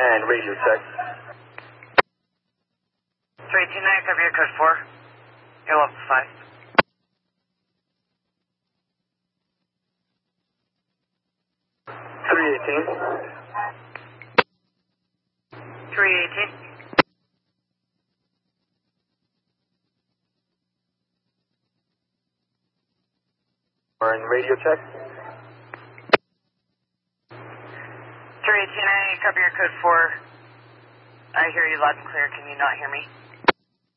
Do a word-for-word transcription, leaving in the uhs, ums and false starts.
And radio check. three eighteen, I cover your code four. You're level five. three eighteen. three eighteen. Or in radio check. three eighteen, I cover your code four. I hear you loud and clear. Can you not hear me?